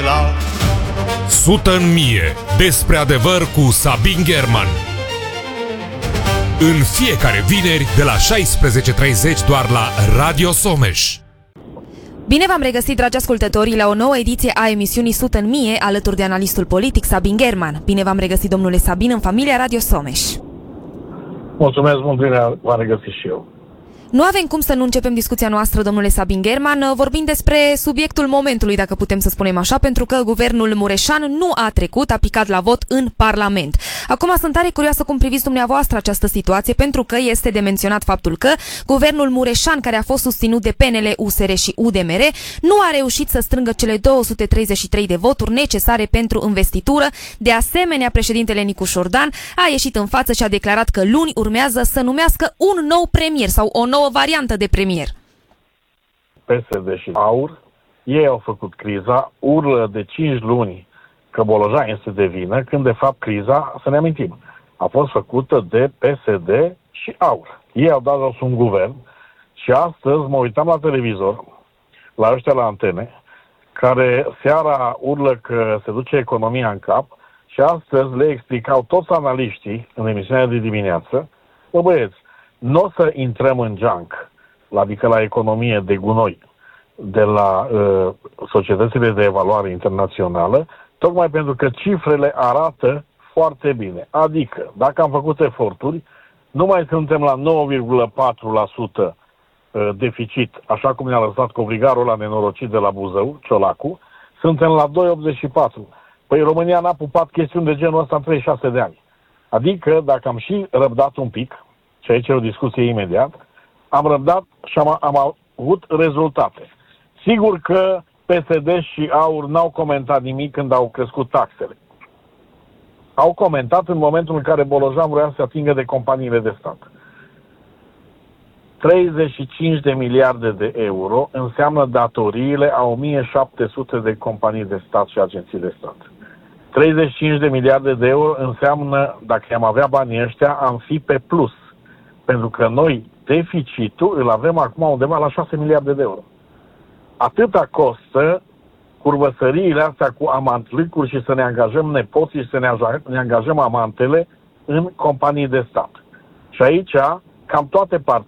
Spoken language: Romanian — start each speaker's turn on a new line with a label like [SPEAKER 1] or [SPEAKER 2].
[SPEAKER 1] la
[SPEAKER 2] 100 în mie. Despre adevăr cu Sabin German. În fiecare vineri de la 16:30 doar la Radio Someș.
[SPEAKER 3] Bine v-am regăsit, dragi ascultători, la o nouă ediție a emisiunii 100 în mie, alături de analistul politic Sabin German. Bine v-am regăsit, domnule Sabin, în familia Radio Someș.
[SPEAKER 4] Mulțumesc mult, bine v-am regăsit și eu.
[SPEAKER 3] Nu avem cum să nu începem discuția noastră, domnule Sabin German, vorbind despre subiectul momentului, dacă putem să spunem așa, pentru că guvernul Mureșan nu a trecut, a picat la vot în Parlament. Acum sunt tare curioasă cum priviți dumneavoastră această situație, pentru că este de menționat faptul că guvernul Mureșan, care a fost susținut de PNL, USR și UDMR, nu a reușit să strângă cele 233 de voturi necesare pentru investitură. De asemenea, președintele Nicu Șordan a ieșit în față și a declarat că luni urmează să numească un nou premier sau o nouă variantă de premier.
[SPEAKER 4] PSD și AUR, ei au făcut criza, urlă de 5 luni că Bolojan este de vină, când de fapt criza, să ne amintim, a fost făcută de PSD și AUR. Ei au dat un guvern și astăzi mă uitam la televizor, la ăștia la antene, care seara urlă că se duce economia în cap și astăzi le explicau toți analiștii în emisiunea de dimineață, bă băieți, nu o să intrăm în junk, adică la economie de gunoi, de la societățile de evaluare internațională, tocmai pentru că cifrele arată foarte bine. Adică, dacă am făcut eforturi, nu mai suntem la 9,4% deficit, așa cum ne-a lăsat cobrigarul ăla nenorocit de la Buzău, Ciolacu, suntem la 2,84%. Păi România n-a pupat chestiuni de genul ăsta în 36 de ani. Adică, dacă am și răbdat un pic, și aici e o discuție imediat, am răbdat și am avut rezultate. Sigur că PSD și AUR n-au comentat nimic când au crescut taxele. Au comentat în momentul în care Bolojan vrea să se atingă de companiile de stat. 35 de miliarde de euro înseamnă datoriile a 1700 de companii de stat și agenții de stat. 35 de miliarde de euro înseamnă, dacă am avea banii ăștia, am fi pe plus. Pentru că noi deficitul îl avem acum undeva la 6 miliarde de euro. Atâta costă curvăsăriile astea cu amantlicuri și să ne angajăm nepoții și să ne angajăm amantele în companii de stat. Și aici, cam toate